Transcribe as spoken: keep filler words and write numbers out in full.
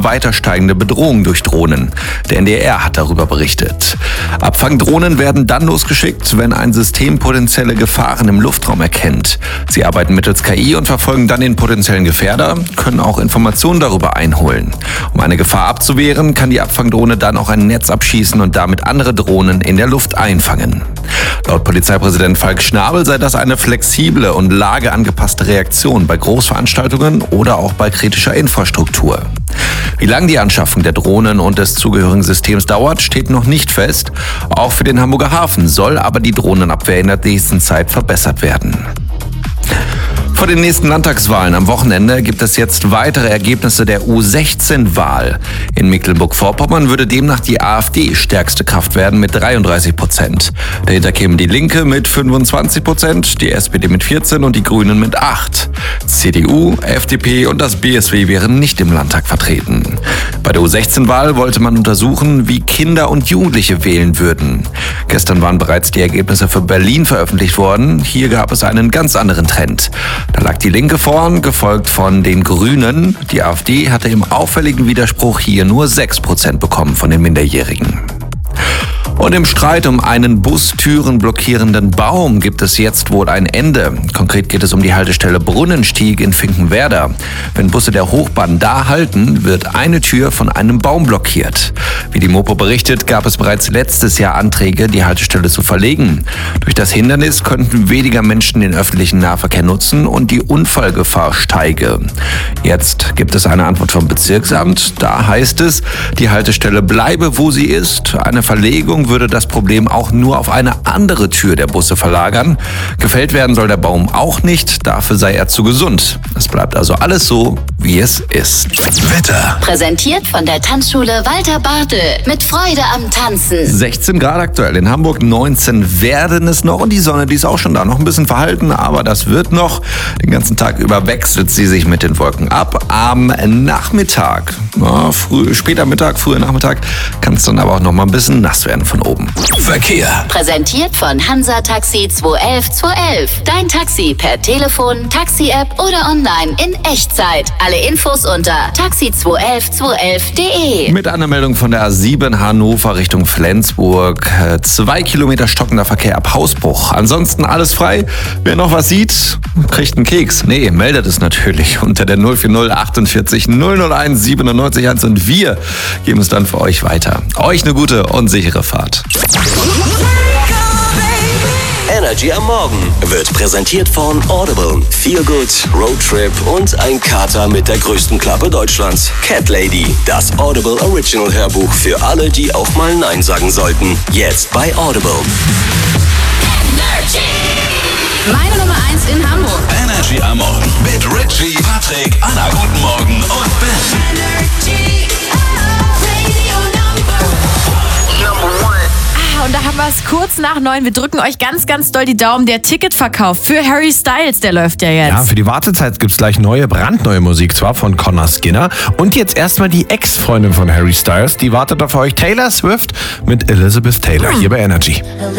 weiter steigende Bedrohung durch Drohnen. Der N D R hat darüber berichtet. Abfangdrohnen werden dann losgeschickt, wenn ein System potenzielle Gefahren im Luftraum erkennt. Sie arbeiten mittels K I und verfolgen dann den potenziellen Gefährder, können auch Informationen darüber einholen. Um eine Gefahr abzuwehren, kann die Abfangdrohne dann auch ein Netz abschießen und damit andere Drohnen in der Luft einfangen. Laut Polizeipräsident Falk Schnabel sei das eine flexible und lageangepasste Reaktion bei Großveranstaltungen oder auch bei kritischer Infrastruktur. Wie lange die Anschaffung der Drohnen und des zugehörigen Systems dauert, steht noch nicht fest. Auch für den Hamburger Hafen soll aber die Drohnenabwehr in der nächsten Zeit verbessert werden. Vor den nächsten Landtagswahlen am Wochenende gibt es jetzt weitere Ergebnisse der U sechzehn Wahl. In Mecklenburg-Vorpommern würde demnach die AfD stärkste Kraft werden mit dreiunddreißig Prozent. Dahinter kämen die Linke mit fünfundzwanzig Prozent, die S P D mit vierzehn und die Grünen mit acht. C D U, F D P und das B S W wären nicht im Landtag vertreten. Bei der U sechzehn Wahl wollte man untersuchen, wie Kinder und Jugendliche wählen würden. Gestern waren bereits die Ergebnisse für Berlin veröffentlicht worden. Hier gab es einen ganz anderen Trend. Da lag die Linke vorn, gefolgt von den Grünen. Die AfD hatte im auffälligen Widerspruch hier nur sechs Prozent bekommen von den Minderjährigen. Und im Streit um einen Bustüren blockierenden Baum gibt es jetzt wohl ein Ende. Konkret geht es um die Haltestelle Brunnenstieg in Finkenwerder. Wenn Busse der Hochbahn da halten, wird eine Tür von einem Baum blockiert. Wie die Mopo berichtet, gab es bereits letztes Jahr Anträge, die Haltestelle zu verlegen. Durch das Hindernis könnten weniger Menschen den öffentlichen Nahverkehr nutzen und die Unfallgefahr steige. Jetzt gibt es eine Antwort vom Bezirksamt. Da heißt es, die Haltestelle bleibe, wo sie ist. Eine Verlegung würde das Problem auch nur auf eine andere Tür der Busse verlagern. Gefällt werden soll der Baum auch nicht, dafür sei er zu gesund. Es bleibt also alles so, wie es ist. Wetter. Präsentiert von der Tanzschule Walter Bartel. Mit Freude am Tanzen. sechzehn Grad aktuell, in Hamburg neunzehn werden es noch und die Sonne, die ist auch schon da, noch ein bisschen verhalten, aber das wird noch. Den ganzen Tag über wechselt sie sich mit den Wolken ab. Am Nachmittag, ja, früh, später Mittag, früher Nachmittag, kann es dann aber auch noch mal ein bisschen nass werden von oben. Verkehr. Präsentiert von Hansa Taxi zwei elf zwei elf. Dein Taxi per Telefon, Taxi-App oder online in Echtzeit. Alle Infos unter taxi zwei elf zwei elf punkt de. Mit einer Meldung von der A sieben Hannover Richtung Flensburg. Zwei Kilometer stockender Verkehr ab Hausbruch. Ansonsten alles frei. Wer noch was sieht, kriegt einen Keks. Nee, meldet es natürlich unter der null vier null achtundvierzig null null eins siebenundneunzig eins und wir geben es dann für euch weiter. Euch eine gute und sichere Fahrt. Energy am Morgen wird präsentiert von Audible. Feel Good, Roadtrip und ein Kater mit der größten Klappe Deutschlands. Cat Lady, das Audible Original Hörbuch für alle, die auch mal Nein sagen sollten. Jetzt bei Audible. Energy. Meine Nummer eins in Hamburg. Energy am Morgen mit Richie, Patrick, Anna, guten Morgen und Ben. Energy. Radio Number one. Und da haben wir es kurz nach neun. Wir drücken euch ganz, ganz doll die Daumen. Der Ticketverkauf für Harry Styles, der läuft ja jetzt. Ja, für die Wartezeit gibt es gleich neue, brandneue Musik, zwar von Connor Skinner. Und jetzt erstmal die Ex-Freundin von Harry Styles, die wartet auf euch, Taylor Swift mit Elizabeth Taylor, hier bei Energy.